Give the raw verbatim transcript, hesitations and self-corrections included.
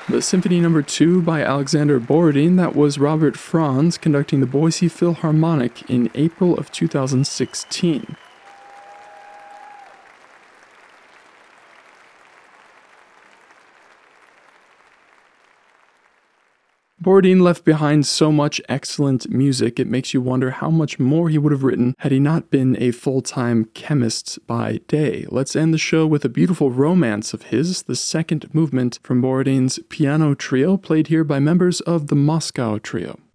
The Symphony Number two by Alexander Borodin, that was Robert Franz conducting the Boise Philharmonic in April of two thousand sixteen. Borodin left behind so much excellent music, it makes you wonder how much more he would have written had he not been a full-time chemist by day. Let's end the show with a beautiful romance of his, the second movement from Borodin's Piano Trio, played here by members of the Moscow Trio.